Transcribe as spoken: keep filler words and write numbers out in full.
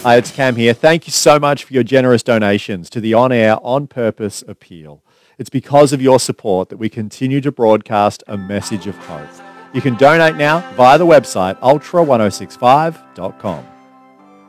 Hi, it's Cam here. Thank you so much for your generous donations to the On Air, On Purpose appeal. It's because of your support that we continue to broadcast a message of hope. You can donate now via the website ultra ten sixty-five dot com.